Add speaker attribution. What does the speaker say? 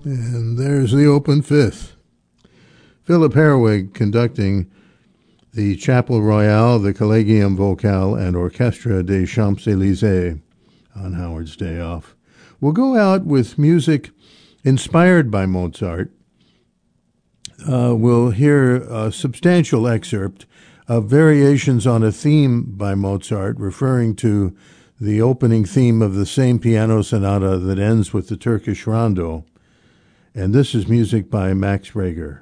Speaker 1: And there's the open fifth. Philip Herwig conducting the Chapel Royale, the Collegium Vocal, and Orchestra des Champs-Élysées on Howard's day off. We'll go out with music inspired by Mozart. We'll hear a substantial excerpt of variations on a theme by Mozart, referring to the opening theme of the same piano sonata that ends with the Turkish Rondo. And this is music by Max Reger.